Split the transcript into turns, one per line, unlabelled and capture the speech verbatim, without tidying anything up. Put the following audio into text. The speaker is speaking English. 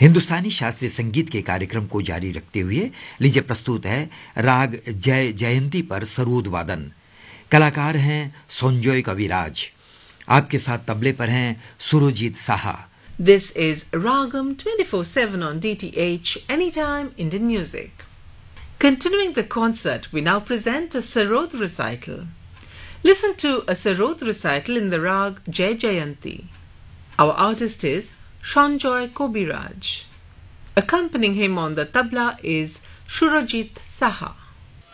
हिंदुस्तानी शास्त्रीय संगीत के कार्यक्रम को जारी रखते हुए लीजिए प्रस्तुत है राग जय जयंती पर सरोद वादन। कलाकार हैं संजय कविराज। आपके साथ तबले पर हैं Surjit Saha.
This is Ragam twenty-four seven on D T H, Anytime Indian Music. Continuing the concert, we now present a Sarod recital. Listen to a Sarod recital in the rag Jai Jayanti. Our artist is Sanjoy Kobiraj. Accompanying him on the tabla is Surajit Saha.